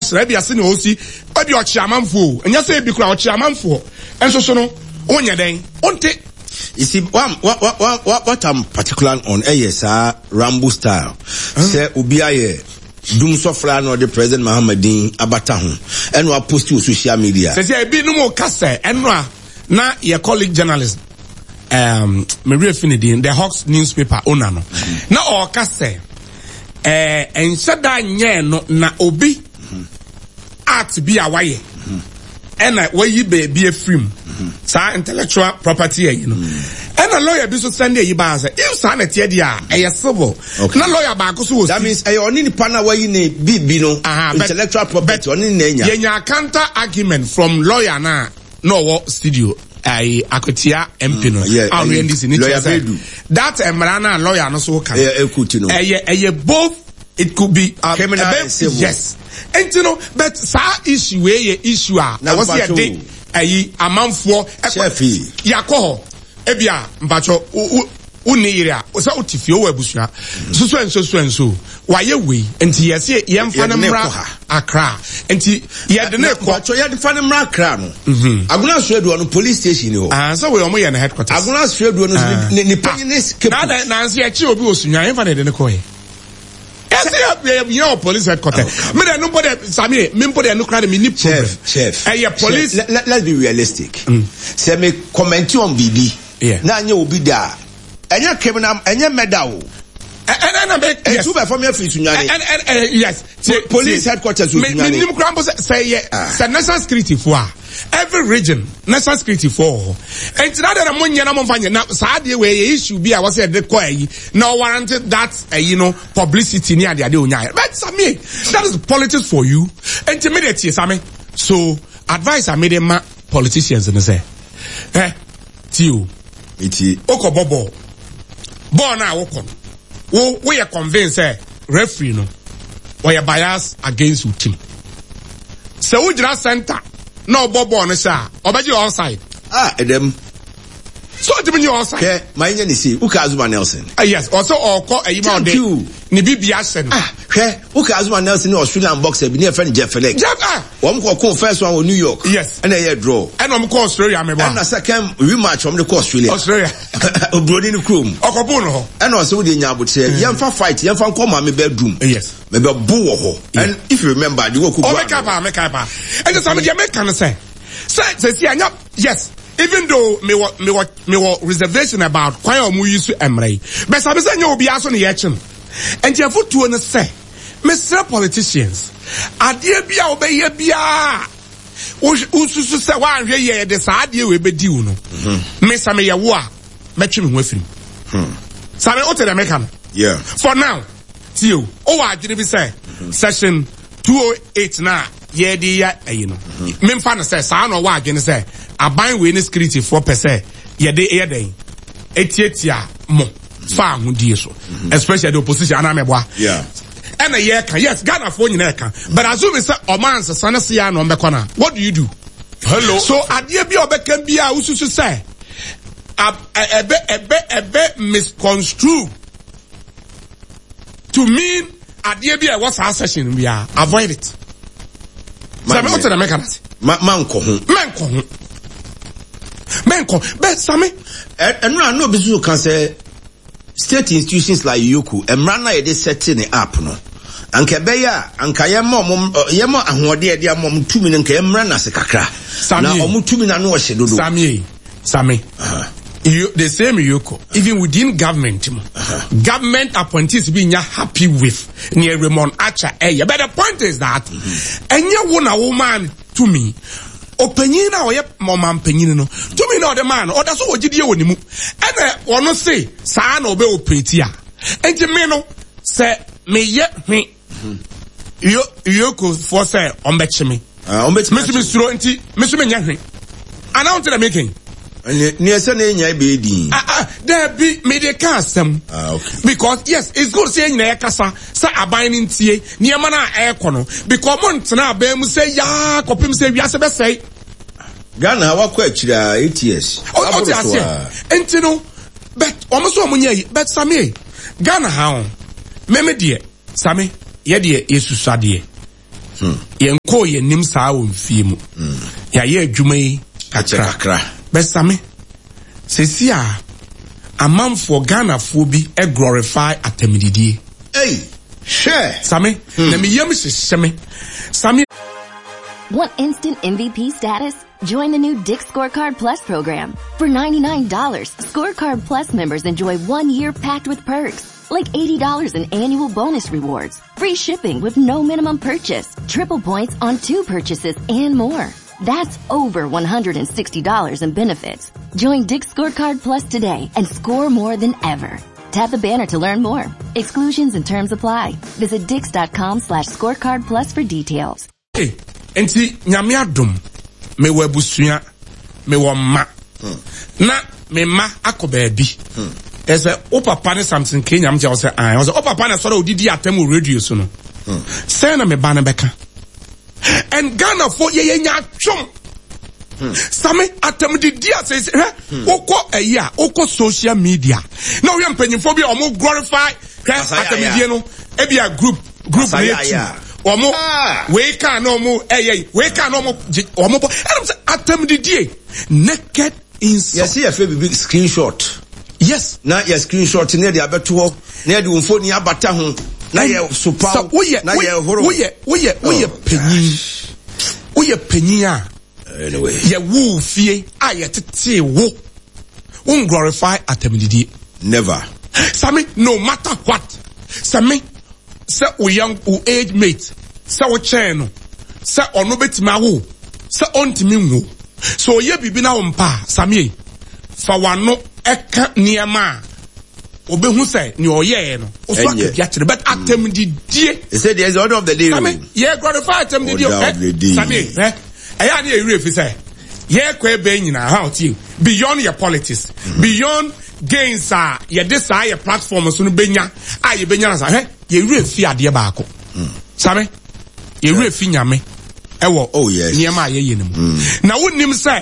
council ebi ase na osi ebi ochiamanfo enya say ebi kura ochiamanfo enso so no onya den onte. You see, what I'm particular on Rambo style. Say Ubiaye Doom Sofra no the President Mohammedin Abatahu and we post to social media. Say be no more kase enwa na your colleague journalist Maria Finidi the Hawks newspaper owner no. Na o kase ensada nye no na obi art bi awaye. And where you be a film, sa intellectual property, you know. And a lawyer be so send you bans. If son at Yedia, a civil, no lawyer back. That means I only the panel where you need be no intellectual property on in Yenya counter argument from lawyer na no studio. Akotia MP no. That Emrana lawyer no so can. Both. It could be criminal and civil. Yes. And you know, but sa issue issue now was the day a man for Chefi Yako Ebia Mbacho Uniria was out if you were Bushra so and so why you we and yes yam fanamra Accra and the neck what you had the fanamra crown. I'm not sure on police station you so we are in the headquarters. I'm not sure do Nancy in the coin. Yes, police headquarters. Me nobody Sami, me put no crowd me ni chef. Police. Let's be realistic. Say me comment on BB. Yeah. Na anya obi da. Anya criminal, anya medal. And yes. Two from your free yes. Police headquarters. Me say national security for. Every region, national security for. And to that money na monfanya na saade we issue bi a was said the now warranted that publicity near the onya. But Sami, that is politics for you. Intimidate Sami. So advice I made them politicians and say, Tio, iti okobobo. Born na wokon. We are convinced referee no. We are biased against your team. So we just center. No bobo on sir. Obeji outside. Them. So it mean you outside. Okay, my name is Ukazuma Nelson. Yes, also or call a email day. Ni Bibia sen. Okay, Ukazuma Nelson Australian boxer be near friend Jeff Felix. One call first one in New York. Yes. And a draw. And I'm call Australia me. And a second rematch from the Australia. Brody the crew. Okobuno. And also the Nyabu say, Yamfa fight, Yamfa come my bedroom. Yes. Maybe a boo. And if you remember, you go make up. And the some Jamaican say. Yes. Even though me what reservation about why we used to Emre, but some say you be also the action. And you have to say, Mr. Politicians, adie bia obey bia. Usu say one here the sadie we be do no. Mr. Me ya wa, metri me with him. Sabe o te the mekan. Yeah. For now, Tio, I didn't say session 208 na. Yeah, Memphis says, I know why I say, I buy winning security 4%. Yeah, they Etietia mo far so especially the opposition. Yeah. And a year can, yes, Ghana for you, but as soon as Oman's son of Sian on the corner, what do you do? Hello. So, I dear be or can be a who say, a bit misconstrued to mean, I dear be a what's our session, we are avoid it. Menko, but Sammy, and no business can say state institutions like Yoku, and Rana is setting it up, no. And Kabeya, and Kayamo, Yama, and what dear mom 2 million Kamran as a kakra. Sammy, 2 million no shadow. Sammy, the same Yoko, even within government, government appointees being happy with near Raymond Archer. But the point is that, and you want a woman to me. Openina or yep, mama penino. To me, no, the man, or that's what you do. And one no say, San obey Petia. And the meno say, me yet me. You could for say, on bet me. Mr. Stronti, Mr. Menyahi. Announce the making. Near Sunday, baby. There be media cast them. Because, yes, it's good saying near Casa, say a binding tea, near Mana air corner. Because Montana, Bem say, ya, Copim say, yes, best say. Ghana, what question, 8 years. Oh, yes, and you know, but almost one money, but Sammy, Ghana, how? Meme dear, Sammy, ye dear, Yesu Sadie. yenko ye nim saa wo mfie mu ya ye adwuma yi kakra besame sesi a amanfo Ghana-fo bi glorify atemididie share same na me yam hyehyeme same. Want instant MVP status? Join the new Dick's Scorecard Plus program. For $99, Scorecard Plus members enjoy 1 year packed with perks, like $80 in annual bonus rewards, free shipping with no minimum purchase, triple points on 2 purchases, and more. That's over $160 in benefits. Join Dick's Scorecard Plus today and score more than ever. Tap the banner to learn more. Exclusions and terms apply. Visit Dix.com/scorecard plus for details. Hey, enti nyame adom me wabusua me woma na me ma akoba bi ese o papa ne something Kenya mja say o say o papa na so odidi atem radio so no say na me ba na beka and Ghana for ye nya twom same atem didi say okọ eya okọ social media na we mpanyimfo bi o mo glorify atem didi no e bia group omo we can no mo we can no mo omo atem didie naked insult. Yes, see a big screenshot. Yes, na your screenshot near the abeto ho na the phone ni abata ho na ye super na ye horo we penyin a anyway ye wo fie a ye tete wo won glorify atem didie never same no matter what same say o young o age mate say o chen no say ono betima wo say ontimi nwo so ye bibi na ompa same fa wano eka niema obehu say ni oye no o so akabia kire but atem didie he said there's the order of the day same ye glorify atem didie same eya na eri efi say ye kwa ebe nyina how to beyond your politics beyond gains ye this your platform so no benya ye benya na say ye refi ade baako sabe ye refi nyame ewo niema ye yenim na wonim say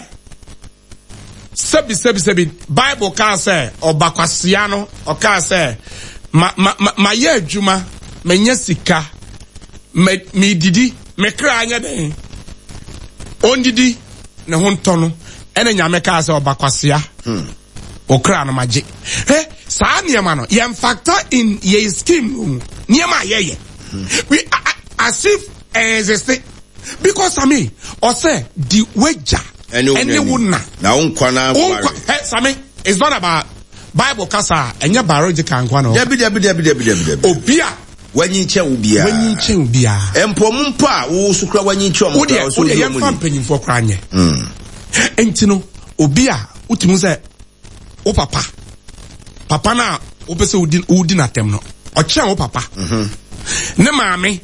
sebi Bible can say obakwasea no o can say ma ye adwuma menya sika me didi me kra anya den ondidi ne ho ntono ene nyame ka say obakwasea okra no maje saa niema no ye factor in ye scheme niema ye we as if exist because or say the wager anyone na unkwana same it's not about Bible kasa enya biological nkwana debi obia wanyi nche ubia empomumpo a wo sukura wanyi nche omukra so ye yam panyimfo kra anye entino obia utimu say o papa na o pese udi na tem no o chia o papa ne maame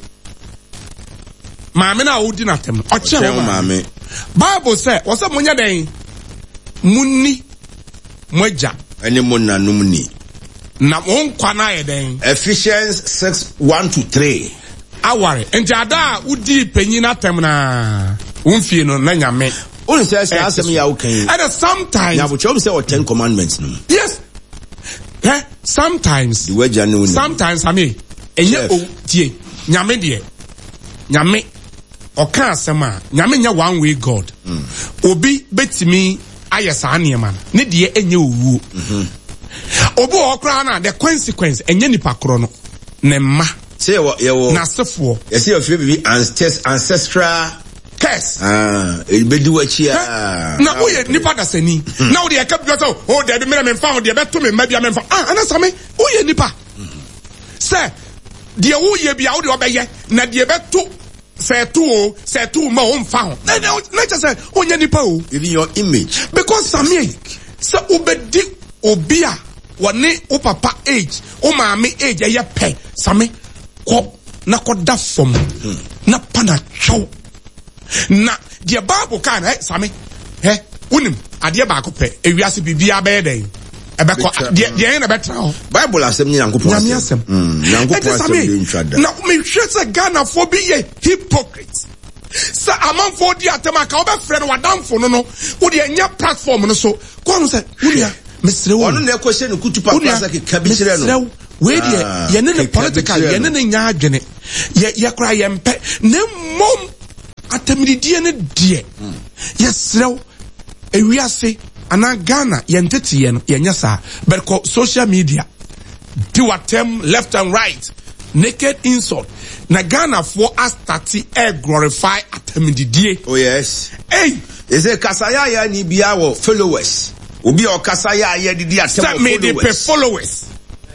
na udi na tem no o chia o maame Bible say o say munya den munni moja ene munna numni na onkwa na ye den Ephesians 6:1-3 aware enjada udi panyin na tem na unfie no na nyame only says asem ya ukan and sometimes ya bo say 10 commandments no yes sometimes the wager no sometimes enye o tie nyame de nyame oka asema nyame nya one way God obi betimi ayesa niema ne de enye owu obi okra na the consequence enye nipa kro no ne ma say wo na sefo yes you feel be ancestral curse bedu achia na wo ye nipa da sani na wo de e ka bi so o de be me mfa wo de beto me ma bia me mfa anasame wo ye nipa say de wo ye bia wo de obeye na de beto say two ma on fa ho na just say onya nipa o even your image because same say obedi obia wone o papa age o maame age ye pe same ko na ko da fom na pana chow na the Bible kan same unim ade ba ko pe ewiase bibia be den ebeko de na betra Bible asem ni yankopon asem yankopon asem na me hwe say Ghana for be ye hypocrite sa amanfo di atema ka obefre no wadamfo no wo de anya platform no so ko no say wunia mesre wo ono na ekose no kutupa klasa ke kabisire no we de ye ne political ye ne nya adwene ye cry yempe ne mom atamidie ne die yesrew ewiase ana Ghana yentete ye no yenya sa but social media do attempt left and right naked insult na Ghana for us 30 glorify atamidie. Oh yes. Hey, is it kasaya ya ni bia wo followers obi o kasaya ya didi atem followers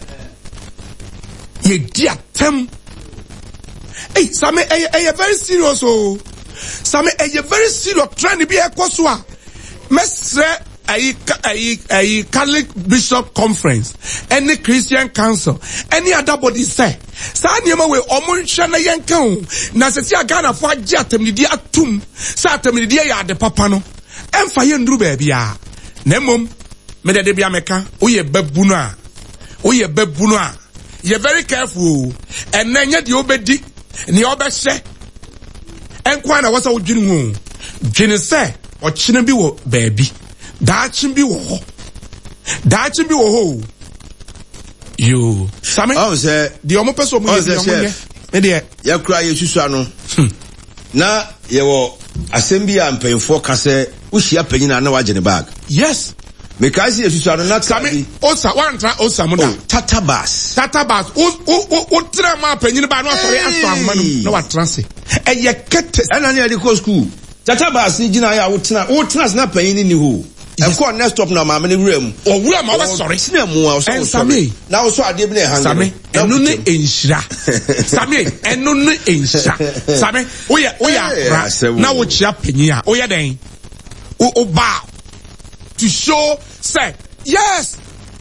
ye di atem. Hey, Same, a very serious, oh. Same, a very serious trend be a kwaswa. Mesre, a Catholic Bishop Conference, any Christian Council, any other body say, Sanyama we omunshana yankon, Nasatia Ghana for Jatem, the dia tum, Satem, the dia de papano, and Fayen Drubebia. Nemum, Meda de Biameka, Uye Bebuna, Uye Bebuna. You're very careful, and then yet you obedi. Ni obese enkwa na wasa odwini hu dwene se o chine bi wo baabi daachin bi wo ho you Same oh say the omo person mo ye me de ya kura ye susu ano na ye wo assembly ampenfo ka se wo hia panyina na wagene bag. Yes, because you saw not Same osa wantra osa muda Tata Bus o tra ma panyin ba no sori aso ahoma no wa transe eye kete ana ne dey school Tata Bus ni gina ya wo tena na panyin ni ho e ko next stop na ma me wuram o wuram ma sori sina mu a so sorry na wo so ade bi na hang Same enu ne enhira Same enu ne enhira Same oya na wo chia panyin a oya den o ba to show say yes.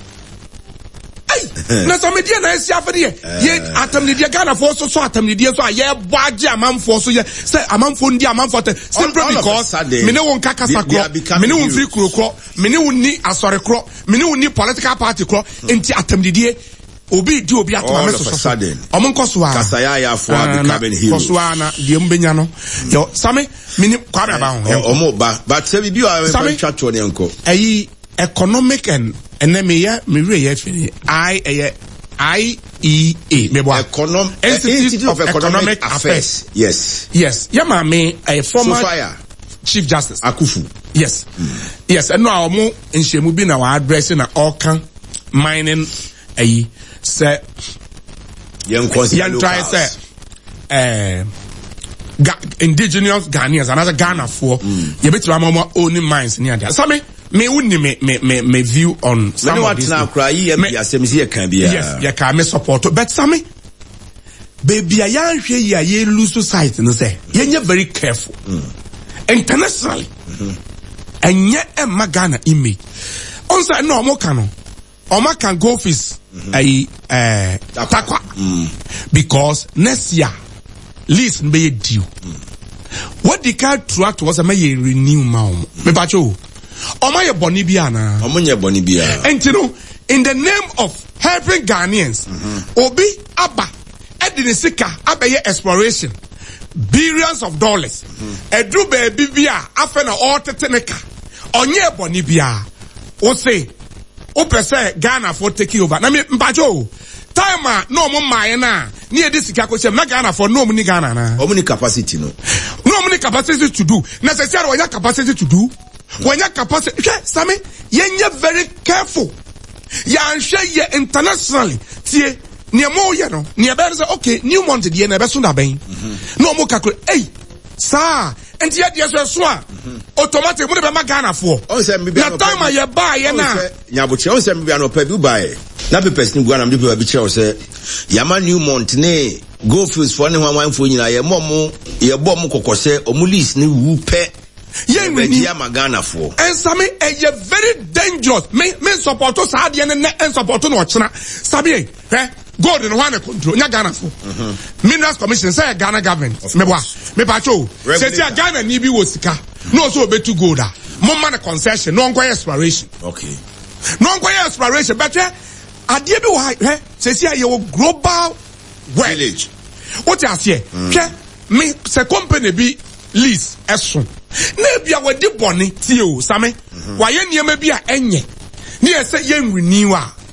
Hey, na some media na esi afede ye atam ne dia Ghana for so atam ne dia so a ye boaje amanfo so ye say amanfo ndi amanfo simply because me ne won kakasa kro me ne won free kro me ne won ni asore kro me ne won ni political party kro enti atam ne dia obi di obi atama me so omo nkoso a kasaya ya for becoming hero nkoso a na die mbenya no yo Same me ni kwara ba ho omo ba but say bi o a twa to ne nko ayi economic and me re ya fini IEA me bo Institute of Economic Affairs. Yes yama me a former Chief Justice Akufu. Yes yes and no omo nhemu bi na wa address na all can mining ayi say yan try say indigenous Ghanaians another Ghana for you better am owning mines near there. Same me wouldn't me view on some of these. Yes, you can me support, but Same baby, I am here. You lose society. No say you're very careful internationally, and yet a Magana image. Also, no more canon. Oma can go office takwa because next year lease be due. What the card track was a may renew mom. Me bacho. Oma ye boni bia na. Oma ye boni bia. And you know, in the name of helping Ghanaians, Obi Abba Edinisika Abba ye exploration. Billions of dollars. Edru baby bia afena all teteneka. Onye boni bia. O say say Ghana for taking over. Na me mpacho time no mo maye na ni edi sika ko se na Ghana for no mo ni Ghana na. O mo ni capacity no. No mo ni capacity to do. Necessary we capacity to do. When you capacity Same yenye very careful. Ya nhwe ye internationally. Tie ni mo ye no. Ni e be say okay, new month de na be so na ben. No mo calculate. Hey, sir and yet yes so automatic mo be ma Ghana for na time ye buy ye na nyaboche on say me no pa bi buy na be person Ghana me be che say yama new month ne go fields for ne hwan fo nyina ye bom kokose omulis ne wu pe ye be yama Ghana for and Same e very dangerous me support to sa de ne and support no chena Same gold in one control nya Ghana for Minerals Commission say Ghana government me boa me pacho say Ghana ni bi wo sika no so be to gold mo man concession no nko exploration okay no nko exploration but adie bi wo say ye global village what you say me say company bi lease eso na bia we di boni tie o Same wa ye niam bia enye ni say ye renew a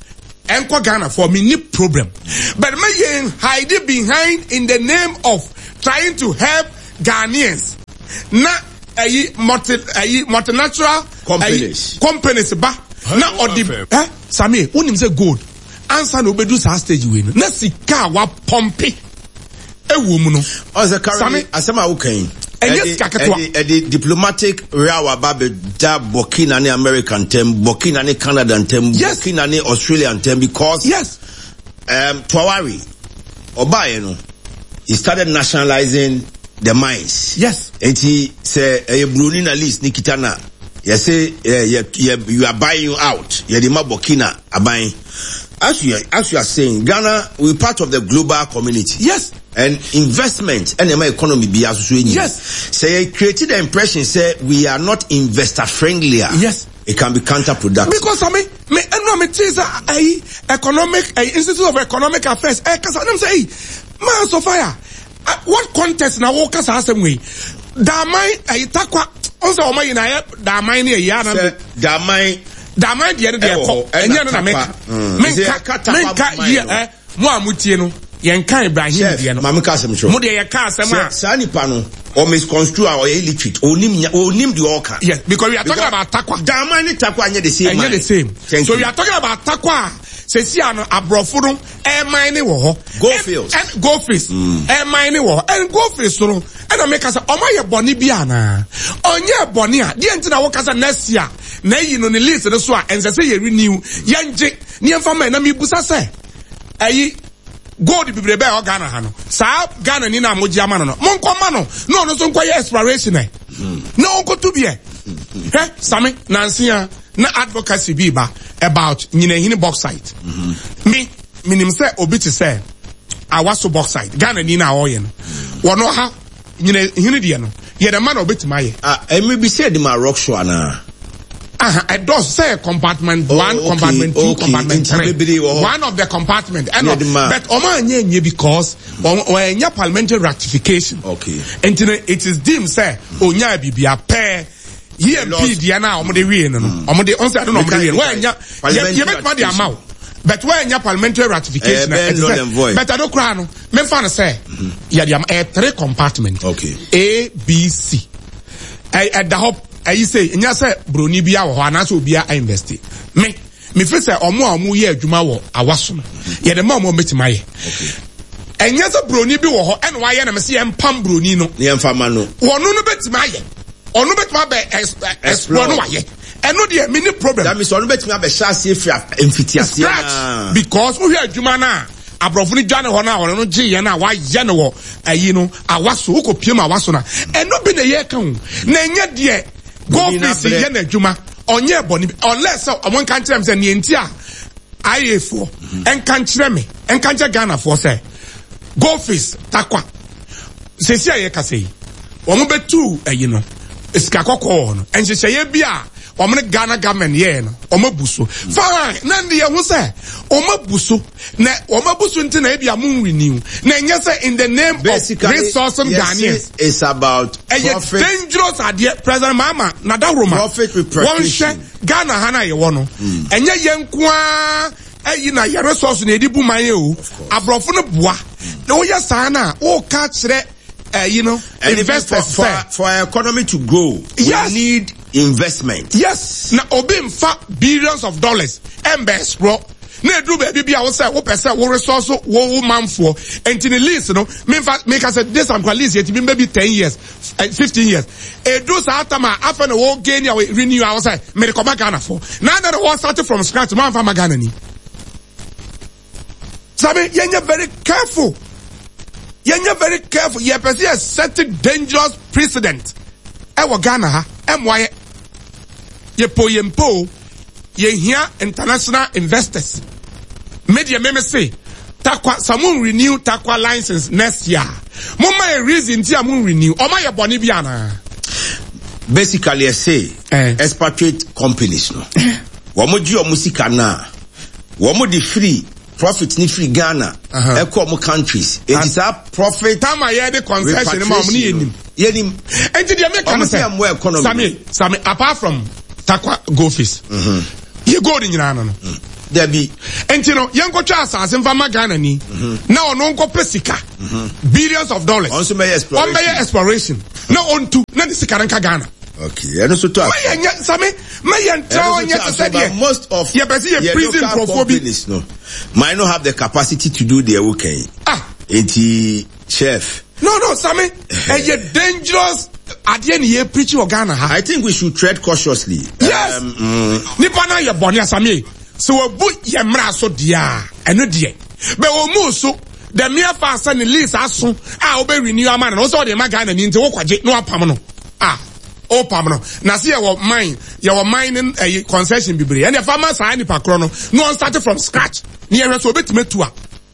enko Ghana for me ni problem. But me yen hide behind in the name of trying to help Ghanaians. Na multinational companies ba na odi Sami unim say gold answer no bedu sa stage we no na sika wa pompe ewo mu no oze currently asema ukan the diplomatic rawa babe da Burkina ne American term, Burkina ne Canadian term, Burkina ne Australian term, because Tuawari Obaye no he started nationalizing the mines. Yes. And he say Bruni na list ni kitana. You say you are buying you out. You the Burkina are buying. As you are saying, Ghana we're part of the global community. Yes. And investment and the economy be as yes. Say created the impression say we are not investor friendlier. Yes. It can be counterproductive. Because me economic Institute of Economic Affairs cause I say man so fire what context na wo kasa asem we damai takwa onse o mai na damai ne ya na damai de ko enye no na menka ye mo amutie no yen kan Ibrahim de no ma menka asem sho mo de ye ka asem a sa nipa no or misconstrue or illiterate onim the oka. Yes, because we are talking about takwa damai ni takwa anye the same. Anye the same. So we are talking about takwa sesi ano abrofo no mine wo ho gold fields mine wo and gold fields no and I make us omo ye boni bia na onye boni a de ntina wo kasa next year na yi no ne list no so a ense say ye renew yenje ne emfa man na mebusa say ayi gold bibrebe o Ghana ha no sa Ghana ni na moji ama no monko ma no no so nkoye exploration no onko to be Sami Nansia na advocacy bi ba about nyinahini bauxite. Me minim say obi te say awaso bauxite Ghana ni na oye no wono ha nyinahini de no ye the man obetima ye emi bi say the ma rock show na it does say compartment 1 compartment 2 compartment 3 one of the compartment and but oma nye because onya parliamentary ratification and it is deemed say onya bibia pair EMP dia na omo de wie no omo de on say I don't know omo de wie when nya ye bet ma de amount but when nya parliamentary ratification but I don't cry no me fan say ya de am 3 compartment A B C at the hop I say nya say broni bia wo ana so bia invest me feel say omo ye adwuma wo awaso no ye de ma omo betima ye enya say broni bi wo ho en wa ye na me say empam broni no ye mfa ma no wono no betima ye onu betima be explore no waye eno de mini problem that means onu betima be chance emfitiasia because we hear adwuma na abrofo ni dwane ho na ono gye ye na wa ye ne wo ayi no awaso ukopiem awaso na eno bi na ye ka hu na enye de go face ye na adwuma onye boni unless omon kan kire me say ne enti a ayefo enkan kire me enkan kire Ghana for say go face takwa sesi aye ka sei omo betu ayi no iska kokko no enhyehyeye bia omne Ghana government ye no omabuso fine na ndi ye ho say omabuso na omabuso nti na bia mun renew na enye say in the name basically, of resourcing Ghanaians it's about profit dangerous idea President Mama na da Roma profit repatriation Ghana hana ye wo no enye yenkoa ayi na ye resource na edibu man ye o abrofo no boa na wo ye sa na wo ka kire investors for our economy to grow. Yes. We need investment. Yes. Na obi mfa billions of dollars. Embes bro. Na do baby bia wo say wo pese wo resource wo manfo. Enti the list no. Me ka say this am list yet maybe 10 years, 15 years. E do sa atama afa na wo gain ya renew I say me come Ghana for. Now that we started from scratch man fa Ghana ni. Sabe yenye very careful. You're very careful. You're setting dangerous precedent. Ewa Ghana ha. Emwaye. Yempo. Ye here international investors. Media meme say. Takwa, someone renew Takwa license next year. Mama a reason tia mun renew. Oma ye boni biana. Basically, I say, expatriate companies no. Wamo ji omusika na. Wamo di free. Profit ni free Ghana eko mo countries it is a profit time I the concession ma omni yenim enti dey make am say Sami apart from Takwa go face ye go nyina no there be. And you know, young coach as in Vamagana ni. Now on pesika. Billions of dollars. Also may exploration. No on to na Sikaranka Ghana. Okay, and also talk. Most of prison for companies might not have the capacity to do their work. Chef. No, Sammy. A dangerous at the end here preaching of Ghana. I think we should tread cautiously. Yes. Nipana ya bonya Sammy. So a boot yamra so dia and no dear. But almost the mere fast and the least as soon I'll be renew a man and also the Magana into Okwaje no pamano. Oh, Pamano. Now see your mining a concession bibri. And the farmers are any pakrono. No one started from scratch. Near us bit metua.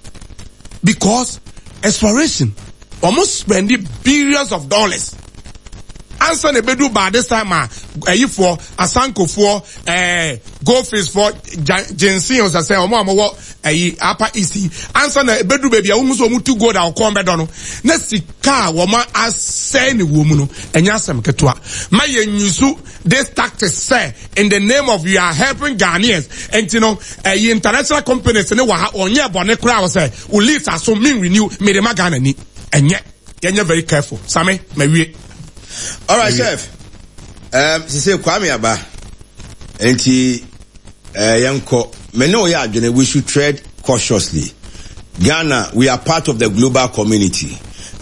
Because exploration almost spending billions of dollars. Answer the bedu by this time for Asanko for Goldfish for Jensen as I say Omo Upper East. Answer the bedu baby almost to go down Combedono. Next car woman as send woman and yasam ketua. My yusu this tactics say in the name of you are helping Ghanaians and you know international companies and on your bonnet crowd say will lead us so mean renew me the Ghana ni and yet you're very careful. Sammy maybe. All right, Chef. She say Kwame Aba. Enti yanko. Me know ya we should tread cautiously. Ghana, we are part of the global community.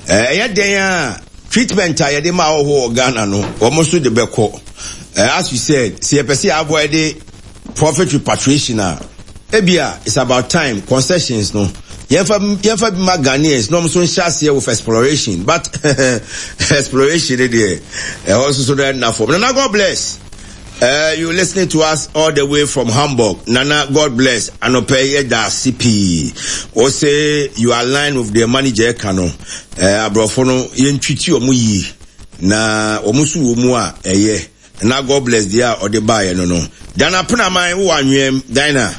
Treatment ayede ma ho Ghana no. Almost the beko. As you said, see pesi avoid profit repatriation. Ebia, it's about time. Concessions no. Yefa Ghanaians no so shas here with exploration, but exploration there also so that enough for Nana. God bless. You listening to us all the way from Hamburg. Nana, God bless. Anope da CP. Or say you are aligned with the manager Kano. Abrofono yentwiti omuyi na omusu omua na God bless there or the buyer no. Dana puna mai wo anwem Dina.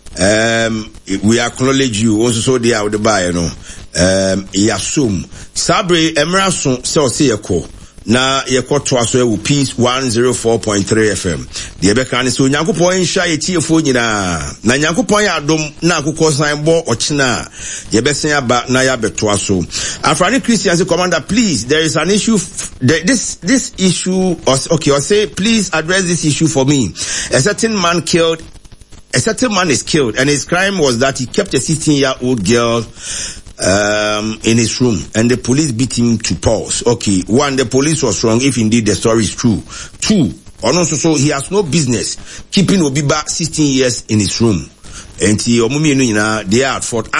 We acknowledge you also so they are the buyer no yasum sabre emraso se yeko na yeko to aso e peace 104.3 FM de be kan so nyankopon nhya yetiefo nyina na nyankopon ya adom na akokọ san bo ochina ye be sen aba na ya beto aso afrani Christians commander please there is an issue this issue okay or say please address this issue for me. A certain man is killed and his crime was that he kept a 16-year-old girl in his room and the police beat him to pulse. Okay, one, the police was wrong if indeed the story is true. Two, so he has no business keeping Obiba 16 years in his room. And they are at fault.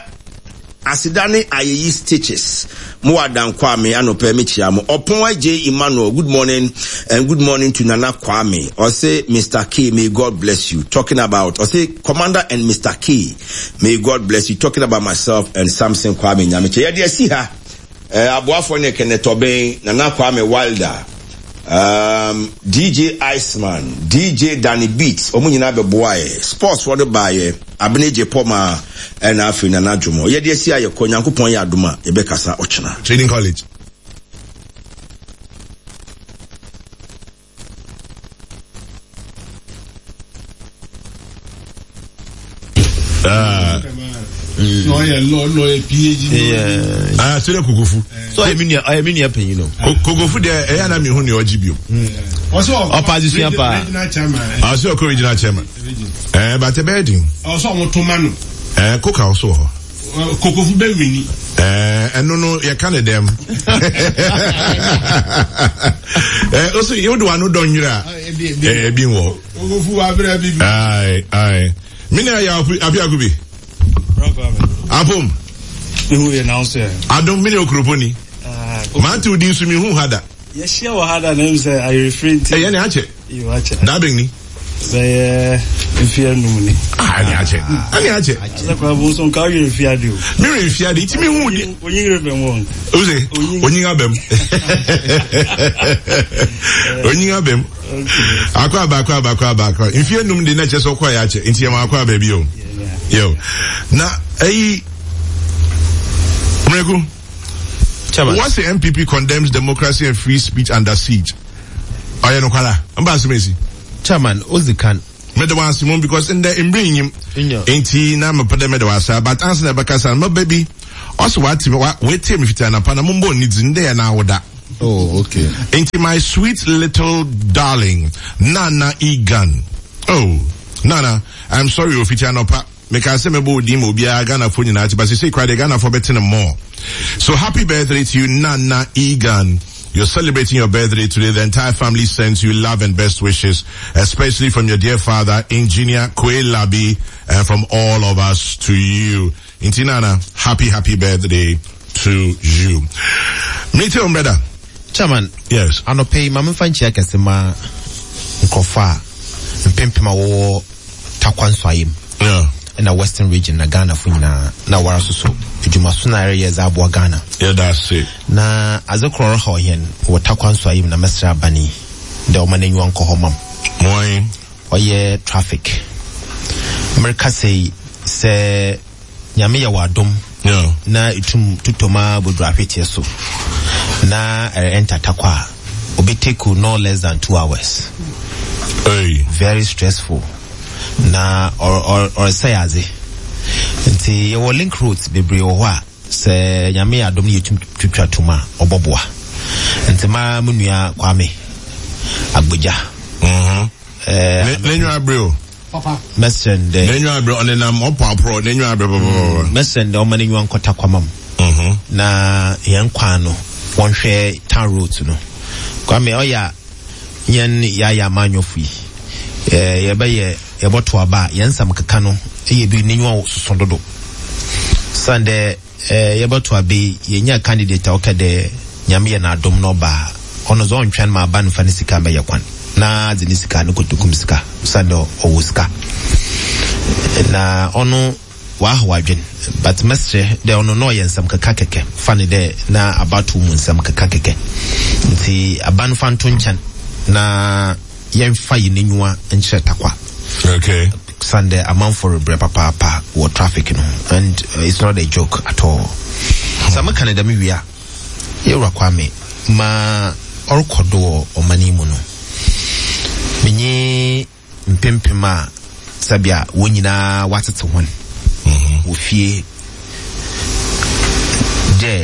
Asidane ayeyi stitches. Muadan Kwame anope mechiamo. Oponwa J Emmanuel, good morning and good morning to Nana Kwame. Or say Mr. K, may God bless you. Talking about, or say Commander and Mr. K, may God bless you. Talking about myself and Samson Kwame Nyameche. Yeah, see her. Abuafone Kenetobe, Nana Kwame Wilder. DJ Iceman, DJ Danny Beats, Omunyina Beboye, Sports for the Baye, Abneje Poma, and Afina Najumo. Yedi Sia Konyankupon Yaduma, Ebekasa Ochina. Training College. No, PhD. So the Kugufu. So I mean, you know. Kugufu there, I am in Huni or Jibio. Also, opposition chairman. Also, original chairman. But a bedding. Also, Motomano. Cook also. Kugufu Bemini. And no, you can't them. Also, you do one who don't you are. Bingo. Aye. Mina Abiagubi. Apom. Who announced it? I don't mean Okroponi. Mantu Dinsu me who had that. Yes, she had a name, say I refer to any hatchet. You watch it. Dabbing me. Say, if you're no money. Any hatchet. The problem on carry if you do. Mary, if you did me when you remember one. Uze, when you have them. When you have them. Aqua. If you know the nature so quiet, into your aqua baby. Yo. Now, once the MPP condemns democracy and free speech under siege, Chairman, Ozikan, Medawasi mum because in the bring him ain't na me pede medawasa but answer na bakasa my baby also what wait him if na pana mumbo needs in there na oda. Oh, okay. Ain't my sweet little darling Nana Egan. Oh, Nana, I'm sorry if it's no pa. Make I say me bo di mo bia Ghana for you na but you say cry the Ghana for betting more. So happy birthday to you, Nana Egan. You're celebrating your birthday today. The entire family sends you love and best wishes, especially from your dear father, Engineer Kwe Labi, and from all of us to you. Intinana, happy birthday to you. Meet your brother. Chairman. Yes. I no pay mama fanchi akasema nkofa mpempema wo takwan swayim. Yeah. In the western region na Ghana funyina na warasuso ejuma suna area za abwa Ghana. Yeah, that's it. Na azekroro ho hen wo takwan swayim na mesra bani de o manenyu anko homam. Moy Oye traffic. America say se nyame ya wadom. Yeah. Na itum tutoma bodu afetie so. Na enter takwa obiteku no less than 2 hours. Hey. Very stressful. Na or say aze. Nti your link routes bebre o hwa se nyame adom ne yetum twatwa tuma oboboa. Nti ma munua kwame agboja. Nenyu abreo. Papa. Mesende. Nenyu abreo onenam opapro nenyu abreo. Mesende o manenyu ankota kwamam. Na yankwa no wonhwe town route no. Kwame oya yen ya manyofi. Yebeye yeboto aba yensam keka no eyebi nenyu sosododo. Sande yeboto abi yenya candidate okede nyame na adom no ba ono zo ntwan ma ba no fani sika ba yakwan na zini sika no kotukum sika sande owuska na ono wa hawadwen but mestre de ono no yensam keka keke fani de na about mu nsam keka keke nti aban fanto nchan na yemfa yinenyua enchire takwa. Okay. Sunday amount for a papa or traffic, and it's not a joke at all. Some Canada Mivia, Kwame, ma or kodo or manimuno. Mini Mpimpima Sabia, Winina, what's it one? Ufie de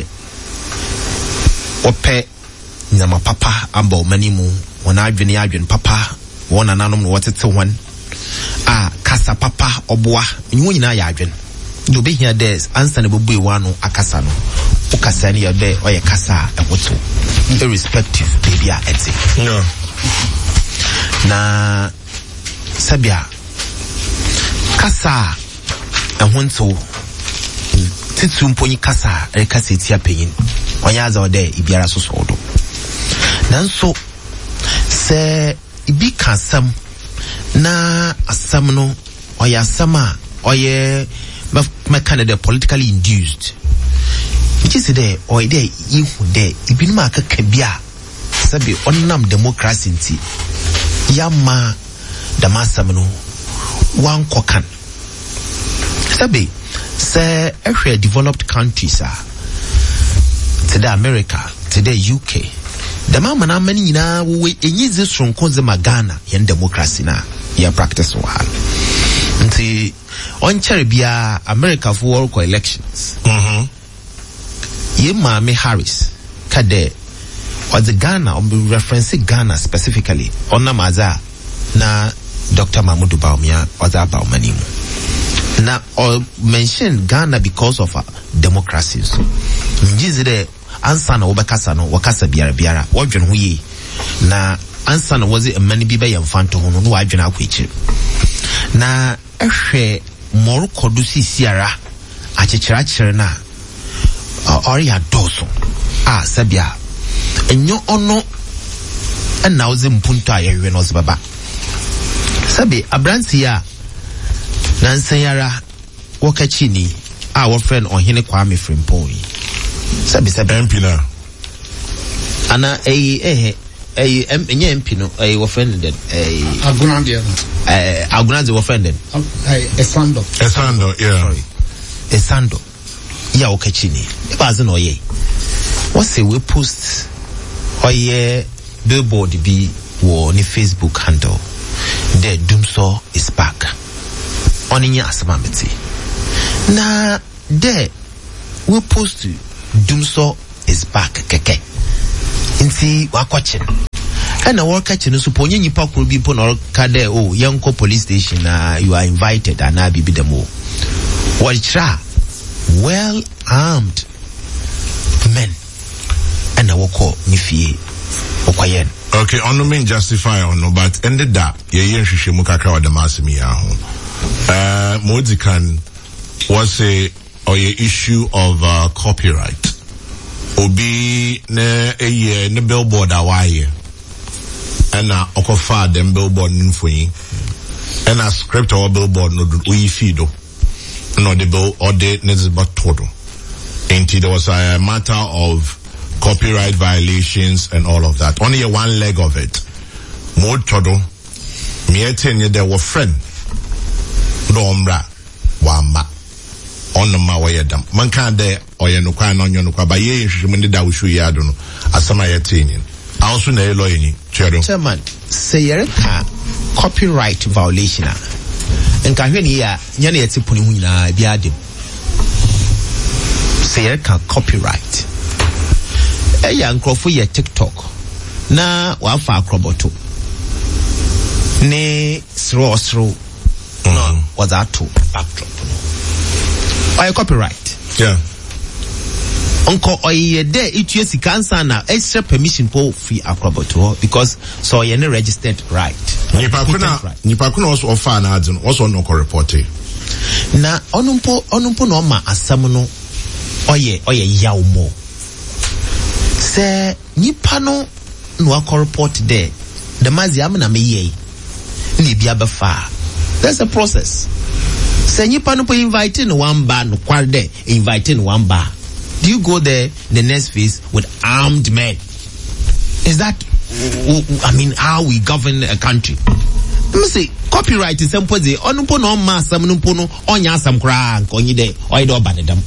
Ope Nama Papa Ambo Manimu, when I've been Papa, one anonymous what's it one. Kasa papa obwa nyu na ya adwen do be here there answer ne bobu wanu akasa no ukasa ne yode oye kasa ewoto irrespective baby a eti no na sabia kasa ehonto titu mponi kasa kasa etia peyin onya za ode ibiara so so do nanso se ibi kasam na asam no oya sama oye ma Canada politically induced which is there or there ihu there ibinuma akaka bia sabi onnam democracy nti yama damasam no wan kokan sabi say every developed countries today America today UK the mama na mani na we enyize sonkonze magana yen democracy na ya practice wa nti on chere bia America for all elections ye Mami Harris kade or the Ghana or reference Ghana specifically on namaza na Dr. Mahmoud Bawumia or the Bawumanimu na or mention Ghana because of democracy so njizire ansa na wobekasa no wakasa biara wodwen ho yi na ansa na wozi emani bi be yemfanto ho no wadwen akwachi na ehwe morukodu sisiara achechirachire na ori ya doso sabia enyo ono na wozi mpunto ayehwe no zibaba sabi abransi ya na nsanyara wakachini our friend Ohene Kwame Frimpong sabi MP na ana enye MP no wo friend den Agunade Agunade wo friend den Esando yeah sorry Esando ya okachini e baze no ye what say we post oye billboard bi wo ni Facebook handle The Dumso is back. Oninya Asamamiti. Na there we post to Dumso is back keke. Inti wakwachen. And I work at you suppose you park will be put or kade oh Yanko police station you are invited and I be the mo. Waltra well armed men and I will call Nifi Okayen. Okay, on the main justify or no, but ended that ye Shishimuka wa the Massimi Yahu. Modikan was a issue of copyright. Obi ne a year ne billboard awaye. And okofa dem billboard nfui. And a script or billboard no we feedo. No the bill or the nezba todo. And there was a matter of copyright violations and all of that. Only one leg of it. More todo. Me ten there were friend. Domra wamba. On the mawayadam. Man can't there or you no kwa on your kwa by ye shimini da ushu yadono. Asama yatinin. I also know loyini. Chairman, say yereka copyright violation. And can you nyane yeti puni na biadim. Say yereka copyright. Eya nkrofo ye TikTok na wafa akroboto ne sro no was that to backdrop no copyright yeah onko oye de itu sika ansa na extra permission po free akroboto because so ye ne registered right nipa kuna also offer na adun also no ko report na onumpo no ma asam no oye yawmo se nipa no akọ report there the mazi am na me ye ni bia be fa there's a process se nipa no po invite no one bar no kwar there inviting one bar do you go there the next phase with armed men? Is that I mean how we govern a country? Let me say copyright is simple dey onumpo no ma asam no po no onya asam kra nkonyi there oy do banedam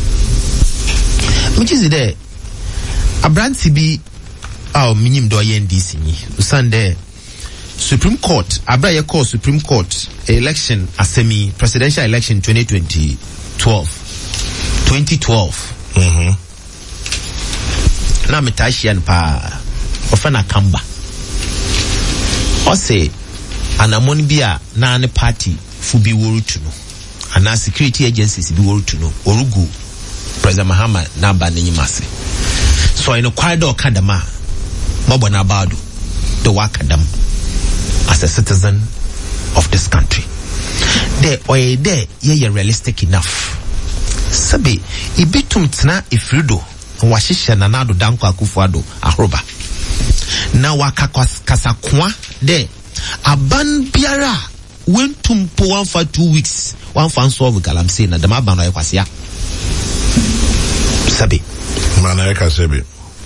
which is there Abranti bi minim do NDC ni Sunday Supreme Court abraye call Supreme Court election assembly presidential election 2012 na metashian pa ofana kamba o say anamoni bia na ne party fu bi woru to no ana security agencies bi woru to no orugu President Mahama na ba nyimase so in a corridor kadama mabona badu the wakadam as a citizen of this country there ye realistic enough sabi ibitum tena ifrido washisha na nado danko akufuado ahroba na wakakasakwa there aban biara wentum po 1 for 2 weeks one fan solve galamsey na dama ban yakwasia sabi Manayaka Sebi.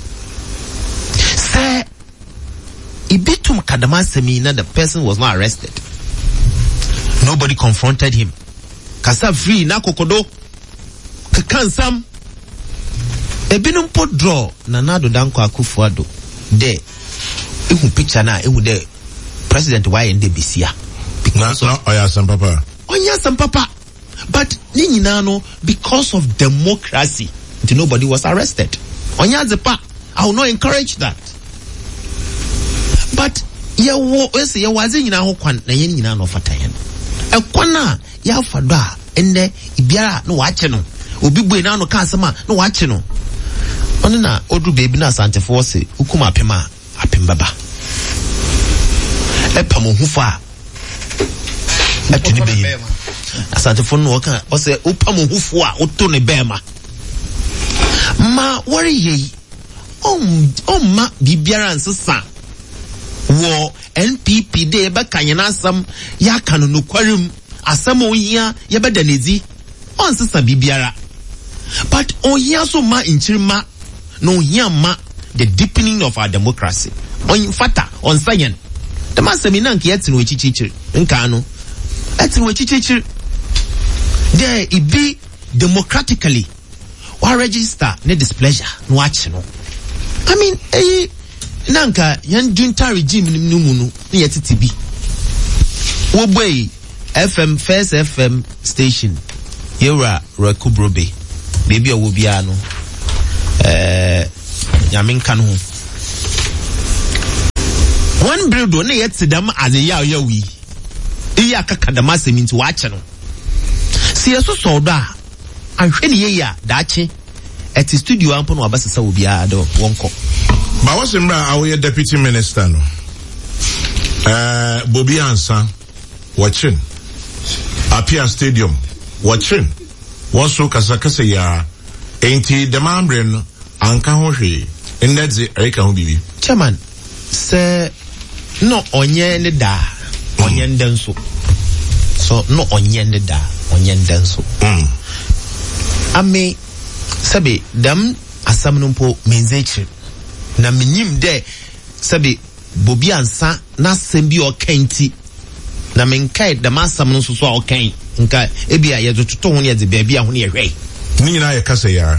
Sir, Ibitum Kadama Semina, the person was not arrested. Nobody confronted him. Kasa free na kokodo. Kansam. Ebinum po draw Nanado Danko Akufuado. De. Ihu picture na ihu de President YND Bisia. Because no, Oya Sampapa. Oya Sampapa. But Ninano, because of democracy. Nobody was arrested. Onyazepa, I will not encourage that. But ya wazi nyina ho kwan na yen nyina no fata yen. E kwana ya fada enne ibiara no wache no. Obi bue na no ka asema no wache no. Ono na odu baby na asantefo se ukuma apema apembaba. E pamo hufa. Atuni be. Asantefo no ka o se upamo hufu a oto ne bema. Ma worry ye ma bibiara nsesa wo NPP de ba kanyana asam ya kanu no kwarim asam ohia ye beda nezi on sesa bibiara but ohia so ma inchirima no ohia ma the deepening of our democracy on fata on sayen the masemi na nke yetinu echichichiri nka no etinu echichichiri there it be democratically or register ne displeasure no watch no I mean nanka yan junta regime ni mu no ne yetiti bi Wobei FM First FM station. Yura Rekubrobe. Baby Obiano. Yamin Kanu. One bread on yet them as a yawi. Iyaka kadamase means watching. See a so da. And when ye dachi at the studio ampon wabasa will be a do wonko. But what's in our deputy minister? No? Bobby Ansa watching. Apia Stadium watching. Waso kasakase ya enti demambre anka hohwe ndedze eka ho bibi. Chairman, se no onye ne da onye ndenso. So no onye ne da onye ndenso. Ame sabe dam asam no mpo menzechi na menyim de sabe Bobby Ansa na sembi o kenti na menkai dam asam no so so o kan nka ebia ye tototo ho ne de baabi a ho ne ye hwei ni nyina ye kasa ya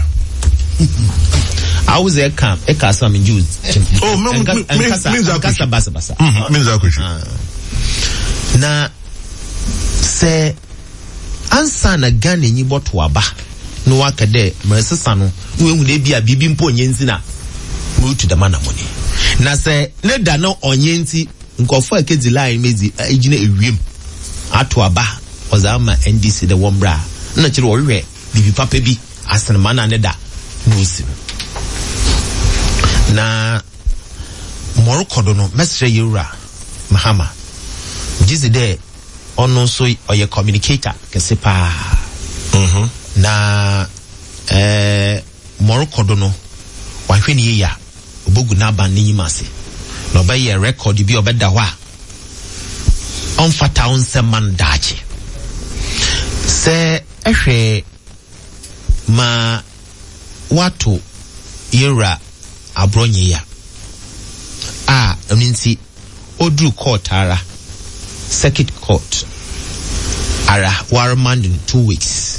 I was there camp some Jews. Oh, means basa. Means na se ansa na Ghana nyi boto aba no waka de mesesa no we hu de bia bibi mpo nyenzi na we to the man money na se ne da no onyenzi nkofo akedi line mezi ejina ewiem ato aba ozama NDC de wombra na kire wo hwe bibi papa bi asenema na ne da no sim na Morocco no mesre yura Mahama jizi de ono so oye communicator kese pa na Morocco no wahwe ni ya obogu na ban ni mase na obaye record bi obeda ho a onfata onseman dachi se ehwe ma watu yura abronye ya aminti odru court ara circuit court ara warmand in 2 weeks.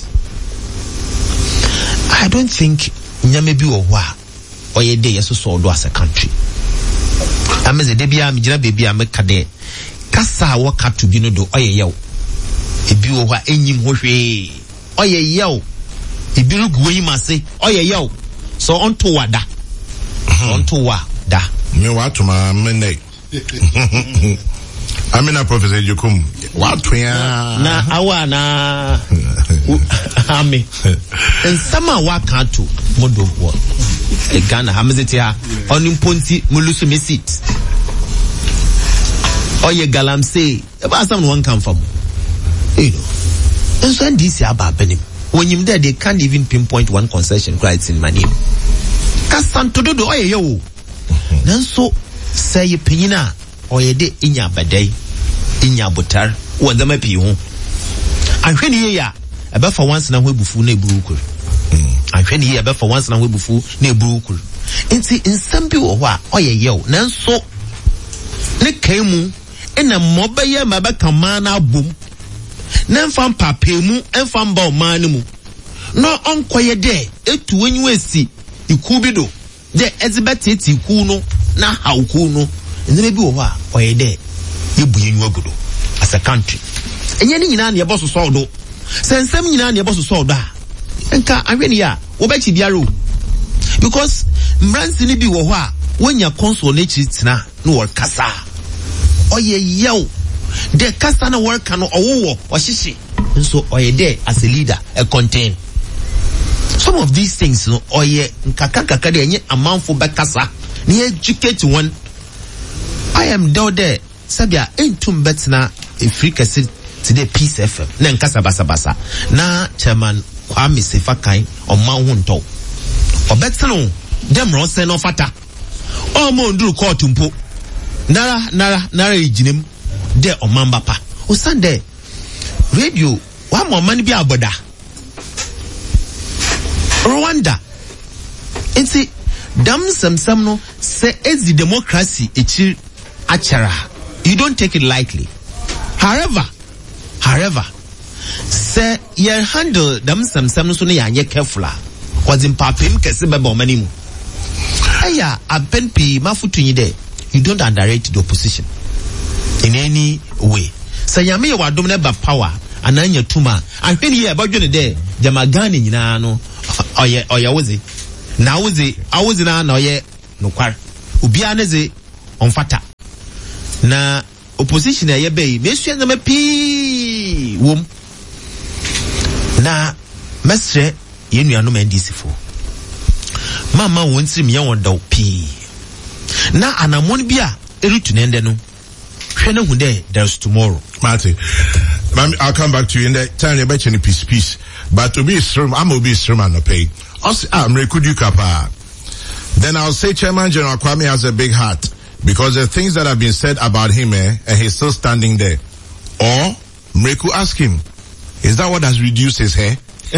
I don't think nyame bi wo wa oye de yeso so do as a country ameze de bia mjira bebi ameka de kasa wo katu bi no do oye yew ebi wo wa enyim ho hwe oye yew ebi rugu yimase oye yew so onto wada onto wa da me watu ma mene Amina Professor Jukum watu ya na awa na ame nsama waka to modo wo Ghana hamzeti ha onimponti mulusu mesit oye galamse e ba sam no one come from you know and so this aba benim when you there they can't even pinpoint one concession right in my name kasanto dodo oye yo nanso say penyina oye de inya badai inya botar wanda mapi ho ahwene ye ya eba for once na hwebufu na eburu ukuru ahwene ye eba for once na hwebufu na eburu ukuru enti nsambi wo ho a oye yew nanso ne kaimu ena mobaye mabaka mana bom na mfam papemu mfam ba omane mu no onkoye de etu wenyu esi iku bido de ezibeti iku no na hauku no nzeme bi wo ho a oye de yebuye nyu agodo as a country enye ni nyina na ye boso so do sensem nyina na ye boso so do a enka ahwene ya wo ba chi biaro because mransi ni bi wo ho a wonya console na chi tina no wor kasa oye yew de kasa na wor ka no owo ohihye nso oye de as a leader a contain some of these things no oye nkaka de enye amanfo be kasa ni educate one. I am down there sabia entum betna Africa today Peace FM na nkasa basa na chairman Kwame Sefakan oman ho nto obetno dem ronse no fata o mo nduru court mpo nara ejinem de omamba pa o sande radio wa mo man bi aboda Rwanda enti dam samsam no se ezi democracy echi achara you don't take it lightly. However se ye handle dam samsam no so ne yanye careful cause in papim kese beba omani mu aya abenpi mafutu nyi de you don't underrate the opposition in any way Say Yami wadom ne ba power ananya tuma. And when you about you there, Jamagani nyina no oye wozi. Na wozi, awozi na oye no kwar. Ubia neze onfata. Na opposition ya be mesu na pi wom. Na mesre yenu anu NDC fo. Mama wonti me won pi. Na anamon bia erutunende no. There's tomorrow. Marty, I'll come back to you in the time you bet any peace. But to be strum, I'm be strum and no pay. I'm Rekudu Kapa. Then I'll say Chairman General Kwame has a big heart because the things that have been said about him, and he's still standing there. Or Mreku ask him, is that what has reduced his hair?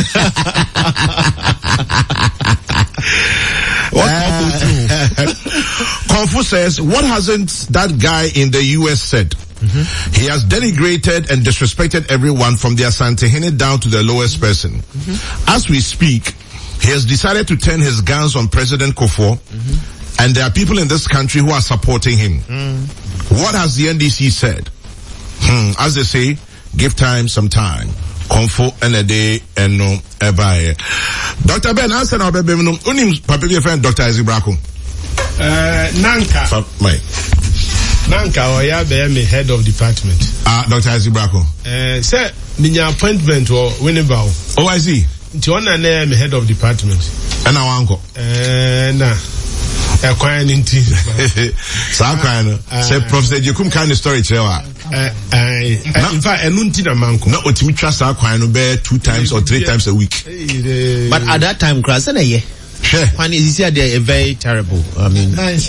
Konfu says, what hasn't that guy in the US said? He has denigrated and disrespected everyone from the Asantehene down to the lowest person. As we speak, he has decided to turn his guns on President Kufuor, and there are people in this country who are supporting him. What has the NDC said? As they say, give time some time. Konfu and a day and no ever. Dr. Ben, answer now, baby. Unim, Papa, your friend, Dr. Isaac Bracco. Nanka or ya be me head of department. Dr. Isaac Bracco. Sir, minya appointment or Winnebao. Oh, I see. Tiona na me head of department. And our uncle. Na. Acquiring into. Sakano. Say Professor Jekum kind of story chewa. In fact, enunti na manko. No, otimi trust Sakwano be 2 times or 3 times a week. But at that time, Krasa na ye. When is here they very terrible. I mean, this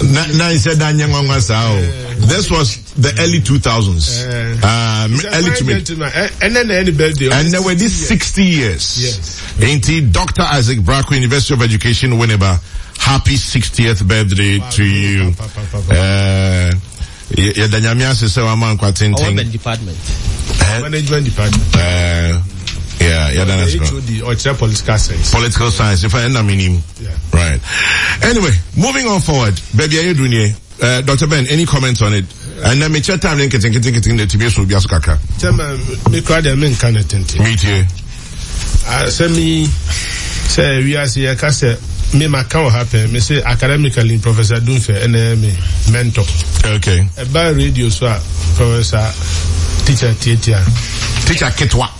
was the early 2000s. Early to mid. And then any birthday. And there were these 60 years. Yes. Ain't Dr. Isaac Bracco, University of Education, Winneba. Happy 60th birthday to you. Management department. Management department. Yeah, that's HOD, or political science. Political science, if I end up meaning. Yeah. Right. Anyway, moving on forward. Baby, are you doing here? Dr. Ben, any comments on it? And then me chat time, then getting the TBS will be askaka. Me crowd them in Canada. Me too. Say me, say we are see, I can say, me my can happen. Me say academically, Professor Dunfe, and me mentor. Okay. About radio, so Professor Teacher Tietia. Teacher Ketwa.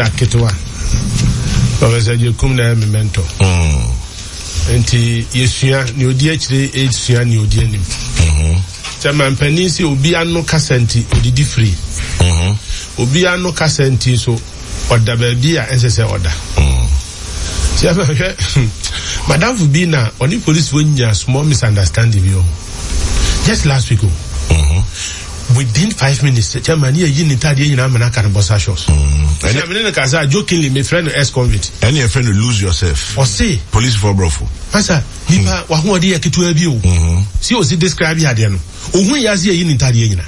Professor Jekum na me mentor. Enti yesua ni odi akire esua ni odi anim. Chairman Penisi obi anu kasenti odidi free. Obi anu kasenti so oda ba bia ensese oda. Chairman Madam Fubina oni police wonya small misunderstanding bi o. Just last week within 5 minutes, Chairman, you need to American bossa shows. And jokingly, my friend ex-convict. And your friend will lose yourself. Or say, police for brofo. Asa, Nipa, Wahua dear Kitu Abu. See, was it describe Yadiano? Uhu Yazia in Italian.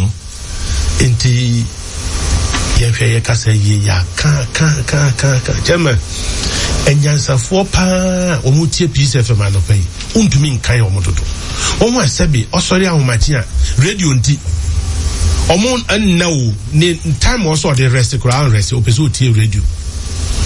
Inti Yakasa ya ka. Chairman, and Yansa 4 pa, Omutia piece of a man of pay. Untumin Kai Omoto. Omo Sebi, Osoria Omatia, Radio Nti. Omon and now, time also the rest of the ground rest, Opesu radio.